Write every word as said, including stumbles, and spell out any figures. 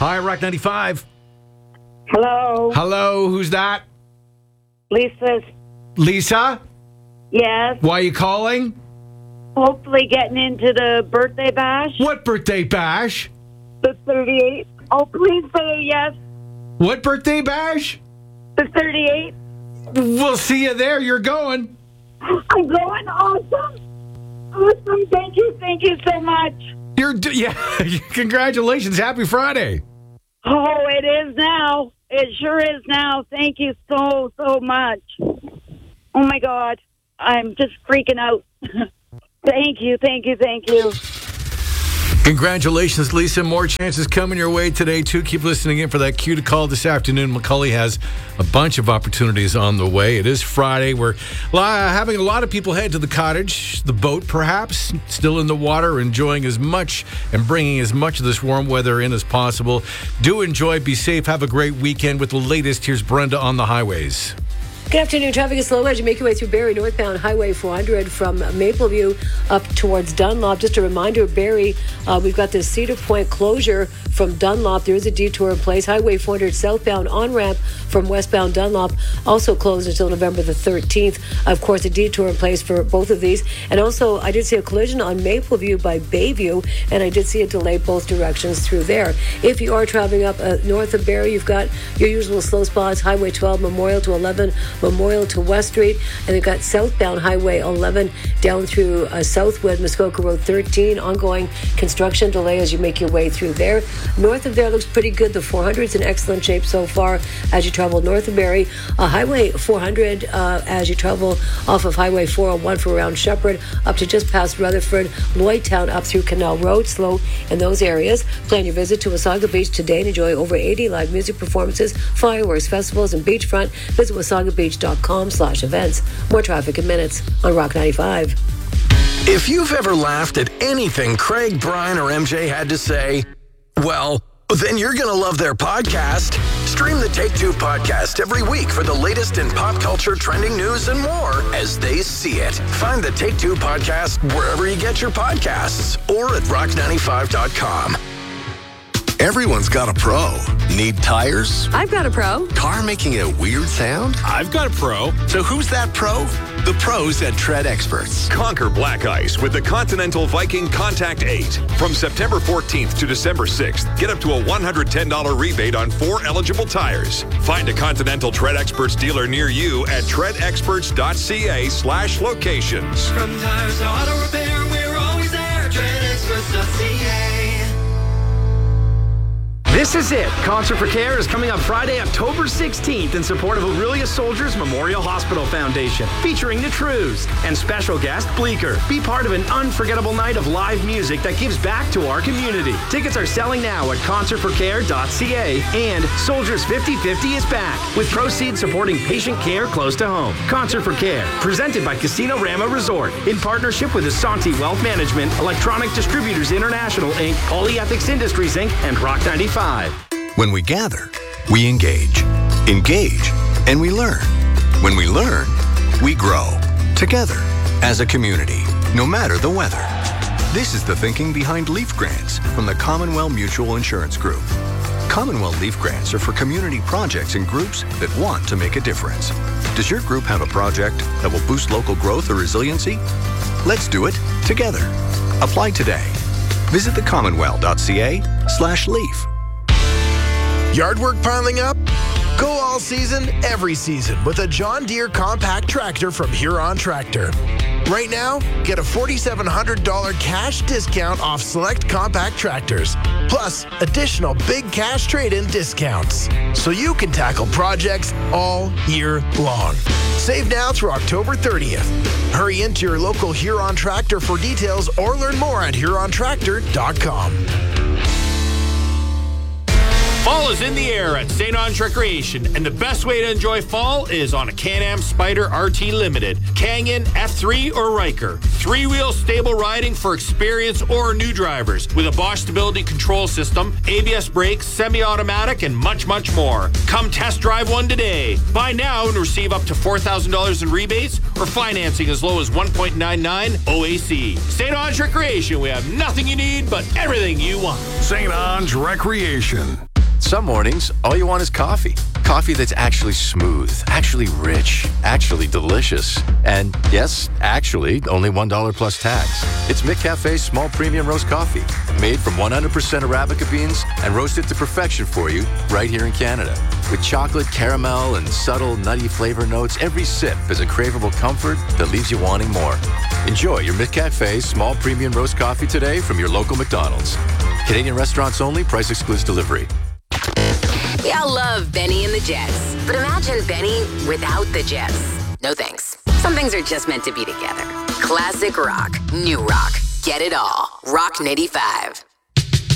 Hi, Rock ninety-five. Hello. Hello, who's that? Lisa. Lisa? Yes. Why are you calling? Hopefully getting into the birthday bash. What birthday bash? The thirty-eighth. Oh, please say yes. What birthday bash? The thirty-eighth. We'll see you there. You're going. I'm going. Awesome. Awesome. Thank you. Thank you so much. You're d- yeah. Congratulations. Happy Friday. Oh, it is now. It sure is now. Thank you so, so much. Oh, my God. I'm just freaking out. Thank you. Thank you. Thank you. Congratulations, Lisa. More chances coming your way today, too. Keep listening in for that cue to call this afternoon. McCully has a bunch of opportunities on the way. It is Friday. We're having a lot of people head to the cottage, the boat perhaps, still in the water, enjoying as much and bringing as much of this warm weather in as possible. Do enjoy, be safe, have a great weekend. With the latest, here's Brenda on the highways. Good afternoon. Traffic is slow as you make your way through Barrie, northbound Highway four hundred from Mapleview up towards Dunlop. Just a reminder, Barrie, uh, we've got this Cedar Point closure from Dunlop. There is a detour in place. Highway four hundred southbound on-ramp from westbound Dunlop also closed until November the thirteenth. Of course, a detour in place for both of these. And also, I did see a collision on Mapleview by Bayview, and I did see a delay both directions through there. If you are traveling up uh, north of Barrie, you've got your usual slow spots, Highway twelve, Memorial to eleven, Memorial to West Street, and they've got southbound Highway eleven down through uh, Southwood, Muskoka Road thirteen, ongoing construction delay as you make your way through there. North of there looks pretty good. The four hundred is in excellent shape so far as you travel north of Barrie. Uh, Highway four hundred uh, as you travel off of Highway four oh one for around Shepherd up to just past Rutherford, Lloydtown up through Canal Road, slow in those areas. Plan your visit to Wasaga Beach today and enjoy over eighty live music performances, fireworks, festivals, and beachfront. Visit wasaga beach dot com slash events. More traffic in minutes on Rock ninety-five. If you've ever laughed at anything Craig, Brian, or M J had to say, well, then you're going to love their podcast. Stream the Take Two podcast every week for the latest in pop culture, trending news, and more as they see it. Find the Take Two podcast wherever you get your podcasts or at rock ninety-five dot com. Everyone's got a pro. Need tires? I've got a pro. Car making a weird sound? I've got a pro. So who's that pro? The pros at Tread Experts. Conquer black ice with the Continental Viking Contact eight. From September fourteenth to December sixth, get up to a one hundred ten dollars rebate on four eligible tires. Find a Continental Tread Experts dealer near you at tread experts dot c a slash locations. From tires to auto repair, we're always there. tread experts dot c a. This is it. Concert for Care is coming up Friday, October sixteenth in support of Aurelia Soldiers Memorial Hospital Foundation, featuring the Trews and special guest Bleecker. Be part of an unforgettable night of live music that gives back to our community. Tickets are selling now at concert for care dot c a, and Soldiers fifty fifty is back, with proceeds supporting patient care close to home. Concert for Care, presented by Casino Rama Resort, in partnership with Asante Wealth Management, Electronic Distributors International, Incorporated, Polyethics Industries, Incorporated, and Rock ninety-five. When we gather, we engage. Engage, and we learn. When we learn, we grow. Together, as a community, no matter the weather. This is the thinking behind Leaf Grants from the Commonwealth Mutual Insurance Group. Commonwealth Leaf Grants are for community projects and groups that want to make a difference. Does your group have a project that will boost local growth or resiliency? Let's do it together. Apply today. Visit the commonwealth dot c a slash leaf. Yard work piling up? Go all season, every season with a John Deere compact tractor from Huron Tractor. Right now, get a four thousand seven hundred dollars cash discount off select compact tractors, plus additional big cash trade-in discounts, so you can tackle projects all year long. Save now through October thirtieth. Hurry into your local Huron Tractor for details or learn more at huron tractor dot com. Fall is in the air at Saint Ange Recreation, and the best way to enjoy fall is on a Can-Am Spyder R T Limited, Canyon, F three, or Ryker. Three-wheel stable riding for experienced or new drivers with a Bosch Stability Control System, A B S brakes, semi-automatic, and much, much more. Come test drive one today. Buy now and receive up to four thousand dollars in rebates or financing as low as one point nine nine O A C. Saint Ange Recreation, we have nothing you need but everything you want. Saint Ange Recreation. Some mornings, all you want is coffee. Coffee that's actually smooth, actually rich, actually delicious. And yes, actually, only one dollar plus tax. It's McCafe's small premium roast coffee, made from one hundred percent Arabica beans and roasted to perfection for you right here in Canada. With chocolate, caramel, and subtle nutty flavor notes, every sip is a craveable comfort that leaves you wanting more. Enjoy your McCafe's small premium roast coffee today from your local McDonald's. Canadian restaurants only, price excludes delivery. We all love Benny and the Jets, but imagine Benny without the Jets. No thanks. Some things are just meant to be together. Classic rock, new rock, get it all. Rock ninety-five.